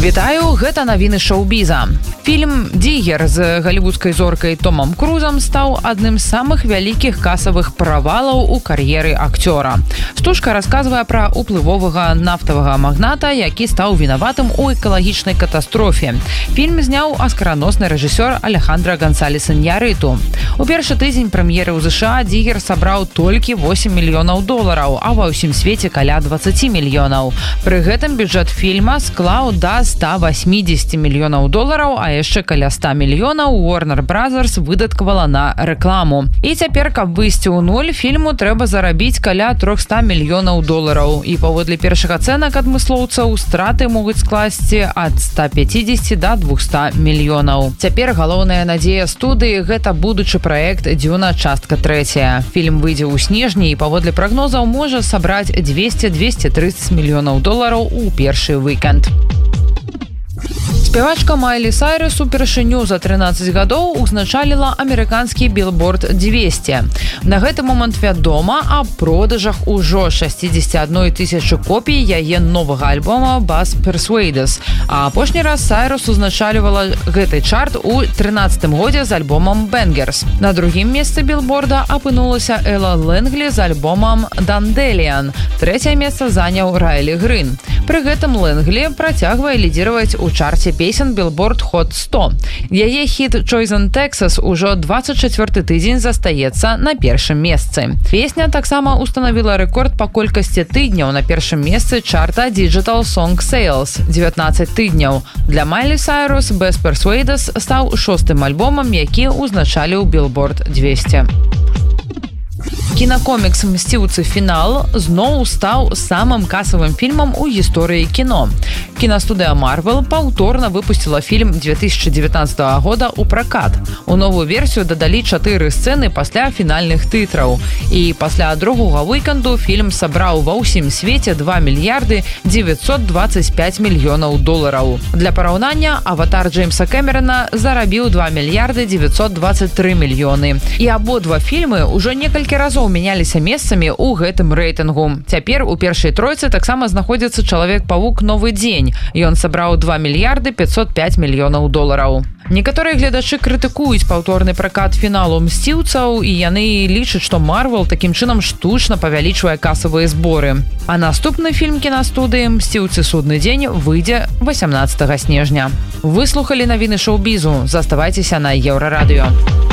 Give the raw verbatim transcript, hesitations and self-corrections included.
Вітаю, гэта навіны шоу-біза. Фільм «Дігер» з галівудскай зоркай Томам Крузам стаў адным з самых вялікіх касавых правалаў у кар'еры акцёра. Стужка расказвае пра уплывовага нафтавага магната, які стаў вінаватым у экалагічнай катастрофе. Фільм зняў аскараносны рэжысёр Алехандро Гонсалес Іньяррыту. У першы тыдзень прэм'еры ў ЗША «Дігер» сабраў толькі восем мільёнаў долараў, а ва ўсім свеце каля дваццаць мільёнаў. Пры гэтым бюджэт фільма склаў да ста восьмидесяти мільёнаў долараў, а яшчэ каля ста мільёнаў Warner Brothers выдаткавала на рэкламу. І цяпер, каб выйсці ў нуль, фільму трэба зарабіць каля трохста мільёнаў долараў. І паводле першых ацэнак адмыслоўцаў, страты могуць скласці ад ста пяцідзесяці да двухсот мільёнаў. Цяпер галоўная надзея студыі – гэта будучы праект «Дзюна. Частка трэцяя». Фільм выйдзе ў снежні і паводле прагнозаў можа сабраць двести - двести тридцать мільёнаў долараў у першы вікенд. Спявачка Майлі Сайрус упершыню за трынаццаць гадоў узначаліла амерыканскі Billboard двести. На гэты момант вядома аб продажах ужо шэсцідзесяці адной тысячы копій яе новага альбома «Bass Persuaders». А апошні раз Сайрус узначалівала гэты чарт у трынаццатым годзе з альбомам «Bangers». На другім месцы Billboard'а апынулася Элла Лэнглі з альбомам «Dandelion». Трэцяе месца заняў Райлі Грын. Пры гэтым Лэнглі працягвае лідзіраваць у чарце песен Billboard Hot сто. Яе хіт «Choice Texas» ужо дваццаць чацвёрты тыдзень застаецца на першым месцы. Песня таксама устанавіла рэкорд па колькасці тыдняў на першым месцы чарта Digital Song Sales – дзевятнаццаць тыдняў. Для Майлі Сайрус «Bass Persuaders» стаў шостым альбомам, які узначаліў Billboard двести. Кінакомікс «Мсціўцы. Фінал» зноў стаў самым касавым фільмам у гісторыі кіно. Кінастудыя Marvel паўторна выпусціла фільм две тысячи девятнадцатого года ў пракат. У новую версію дадалі чатыры сцэны пасля фінальных тытраў. І пасля другога вікенду фільм сабраў ва ўсім свеце два мільярды дзевяцьсот дваццаць пяць мільёнаў долараў. Для параўнання, «Аватар» Джеймса Кэмерона зарабіў два мільярды дзевяцьсот дваццаць тры мільёны. І абодва фільмы ўжо некалькі разоў мяняліся месцамі ў гэтым рэйтынгу. Цяпер у першай тройцы таксама знаходзіцца «Чалавек-павук. Новы дзень». Ён сабраў два мільярды пятьсот пять мільёнаў долараў. Некаторыя гледачы крытыкуюць паўторны пракат фіналу «Мсціўцаў», і яны лічаць, што Marvel такім чынам штучна павялічвае касавыя зборы. А наступны фільм кінастудыі «Мсціўцы. Судны дзень» выйдзе васямнаццатага снежня. Вы слухалі навіны шоу-бізу. Заставайцеся на Еўрарадыё.